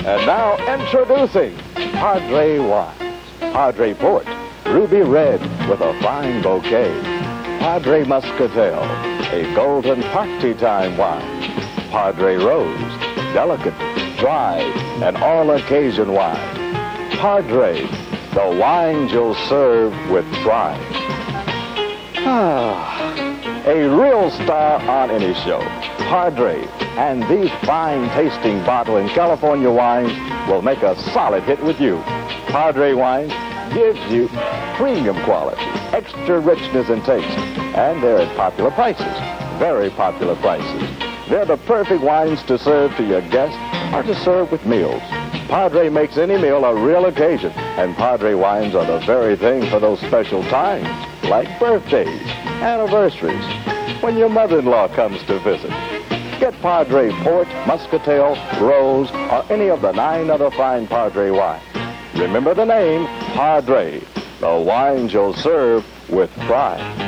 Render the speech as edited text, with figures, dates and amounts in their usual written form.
And now introducing Padre Wines. Padre Port, ruby red with a fine bouquet. Padre Muscatel, a golden party time wine. Padre Rose, delicate, dry, and all-occasion wine. Padre, the wines you'll serve with pride. A real star on any show. Padre and these fine-tasting bottle and California wines will make a solid hit with you. Padre Wines gives you premium quality, extra richness and taste, and they're at popular prices, very popular prices. They're the perfect wines to serve to your guests or to serve with meals. Padre makes any meal a real occasion, and Padre Wines are the very thing for those special times, like birthdays, anniversaries, when your mother-in-law comes to visit. Get Padre Port, Muscatel, Rose, or any of the 9 other fine Padre wines. Remember the name, Padre, the wines you'll serve with pride.